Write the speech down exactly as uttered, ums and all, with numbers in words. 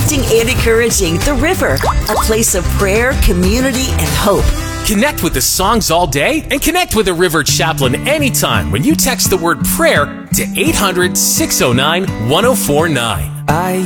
uplifting and encouraging. The River, a place of prayer, community, and hope. Connect with the songs all day and connect with a River Chaplain anytime when you text the word prayer to eight hundred, six oh nine, one oh four nine. I